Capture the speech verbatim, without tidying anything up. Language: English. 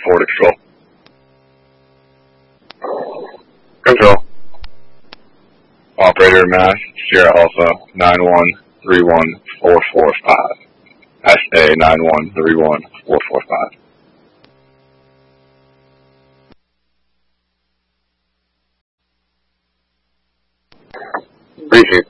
four to control. Control. Operator Mass, Sierra Alpha nine one three one four four five. S A nine one three one four four five. Briefing.